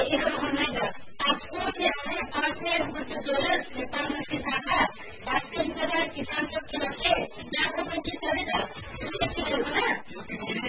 इधर होने का आप सोच रहे हैं 5 नेपाल की शाखा 5 किसान सब के रखे 50 रुपए की खरीदा